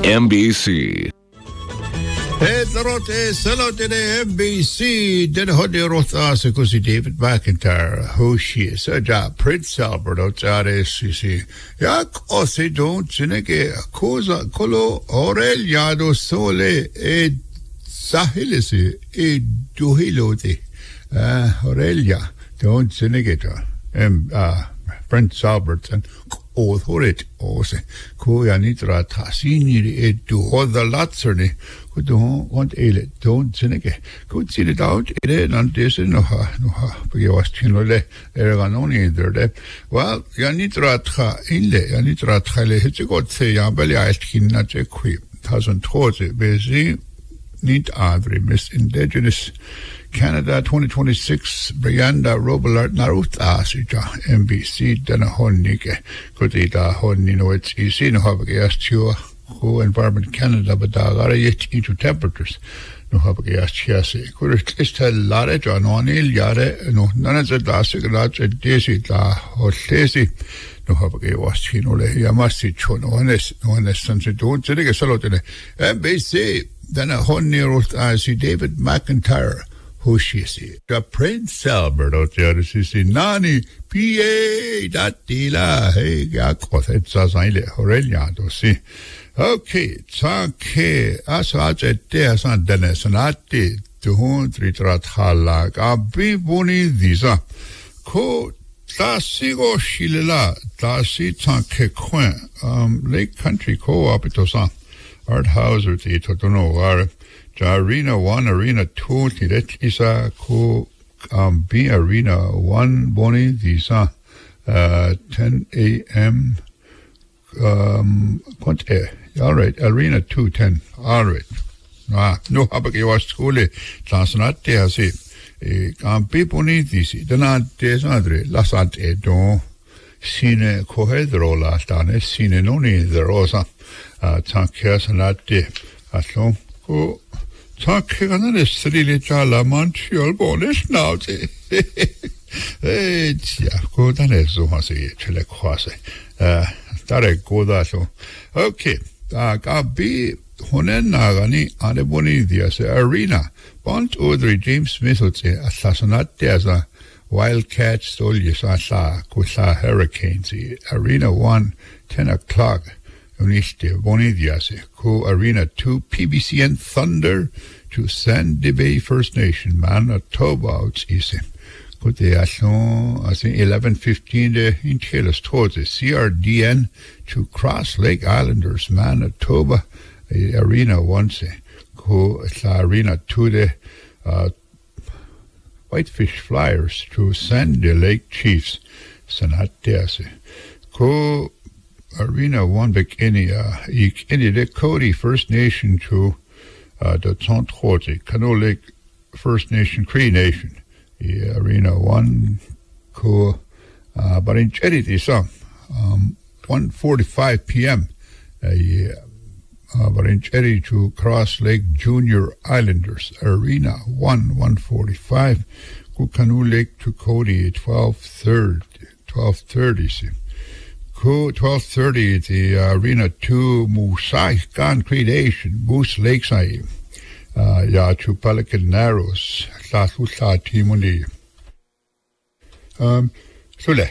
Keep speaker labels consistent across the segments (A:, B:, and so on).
A: MBC.
B: Saluti MBC. Den hodde rota se così David McIntyre. Hoshi Saja Prince Albert outside SCC. Jak osi don't sineke cosa colo Aureliano Sole e Sahilisi e Duhilote. Aurelia don't sineke Prince Albert and Othorate ose. Koyanitra Tassini e Duhoda Lazzerni. Could don't want ele don't sineke. Could see it out it and this no ha but you was chinole erganoni there. Well, Yanitra inle Yanitra Tale hits a god say Yambeli Aiskin not a quip. Thousand towards it busy neat adri Miss Indigenous Canada 2026 Brianda Robillard Narut Asija MBC Dana Honike Kutita Honino it's easy no have a gas who Environment Canada but are yet into temperatures no have a gas chassis could it tell Lare John O'Neill Yare no none of the classic lots at Daisy la or Daisy no have a gas chinole Yamasi Chon honest since it don't take a solo today MBC then a honey wrote as David McIntyre who she see the Prince Albert out there she see Nani PA that dealer hey got it says I let Aureliano see okay sanke asaj there's on Dennis and atti to whom tritrat halak abi boni disa ko tasigo shilila tasi sanke quen Lake Country Co-op itosa Art Hauser ti totono war Arena 1 Arena 2 tiret isa ko B Arena 1 boni disa 10 a.m. All right, Arena 210. All right. No habaki was school. Transnate hasi. Boni disi. Dana desadre. Lasat edon. Sine kohedro lastane. Sine noni the rosa. Tankias nate. Aslom. Ko. Tankiana is really chala Montreal bonus now. Hey, ko dane so hasi. Chele kwase. Tare goda so. Okay. Gabi honen nagani aneboni diase arena. Bont Audrey James Smith would say assassinat there's Wildcats Solius Asa Kusa Hurricanes Arena 1 10 o'clock Uniste Boni diase Ko Arena 2 PBCN Thunder to Sandy Bay First Nation Manitoba out ise. Good day, I think 11:15 in Taylor's towards the CRDN to Cross Lake Islanders, Manitoba, Arena 1, go Arena 2, the Whitefish Flyers to Sandy Lake Chiefs, Sanat Dease, go Arena 1, Bikini, the Cody First Nation to the Tontrote, Canoe Lake First Nation, Cree Nation. Arena 1 ko but in charity some 1:45 p.m. But in charity to Cross Lake Junior Islanders Arena 1:45 ko Canoe Lake to Cody 12:30 ko 12:30 the Arena 2 Musai Gan Creation Moose Lakeside to Pelican Narrows Sa Timoni Sule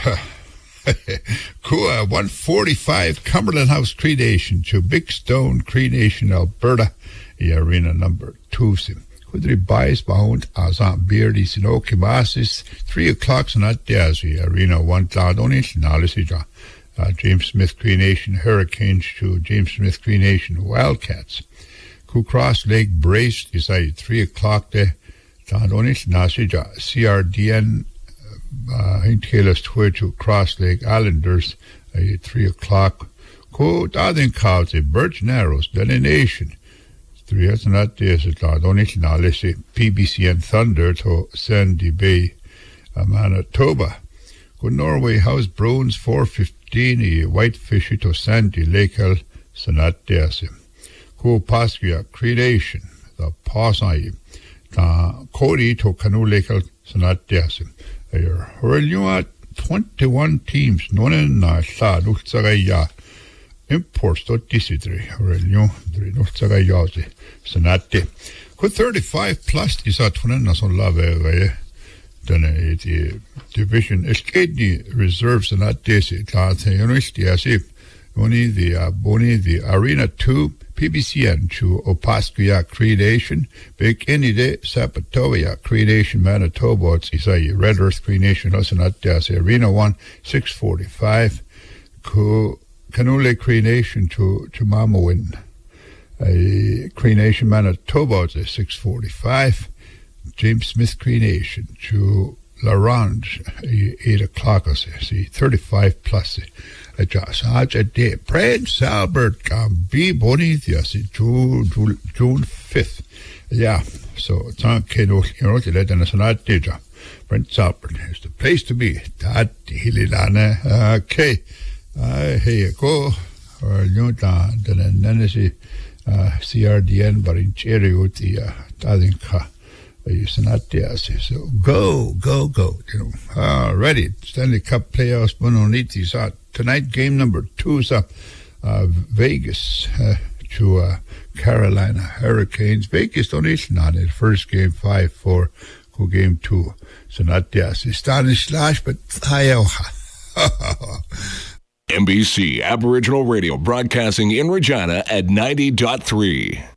B: 1:45 Cumberland House Cree Nation to Big Stone Cree Nation Alberta Arena number 2 Kudri Bias Bound Azan Beardy Sinoki Masis 3 o'clock not Dazi Arena 1 Cloudonish Nalisija James Smith Cree Nation Hurricanes to James Smith Cree Nation Wildcats Cross Lake Brace decided 3 o'clock there. Tadonish Nasija CRDN in Taylor's Twitch to Cross Lake Islanders 3 o'clock. Ko Dadin County Birch Narrows Delination 3 hours not there's Tadonish Nalisi PBCN Thunder to Sandy Bay Manitoba. Ko Norway House Browns 4:15 Whitefish to Sandy Lake Sanat Deasim. Ko Paskia Creation, the Pasai, the Cody to Canoe Lake Sanat Deasim. Hurl you at 21 teams, none in Sa Lutzagaya imports to disitri relio drino tsaga yazi sanate ko 35 plus isatuna na son lave then the division escade reserves and not desi class university asip only the arena 2 PBCN to Opaskaya Creation, Big Inide Sapatovia Creation Manitoba, it's Red Earth Creation, Osanat Arena 1, 645, Canule Creation to Mamawin, Creation Manitoba, 645, James Smith Creation to Larange, 8 o'clock, see, 35 plus. Just a day. Prince Albert can be Bonita, June 5th. Yeah, so it's on Keno, let us not deja. Prince Albert is the place to be. That Hililana, okay. Here you go. Or you then Nancy CRDN, but in Cherry with the Tadinka. So go. You know, ready. Stanley Cup playoffs. Bononitis out. Tonight, game number 2 is Vegas to Carolina Hurricanes. Vegas don't not it. First game 5-4, go game 2. So not yes, it's Stanislas, but
A: NBC Aboriginal Radio broadcasting in Regina at 90.3.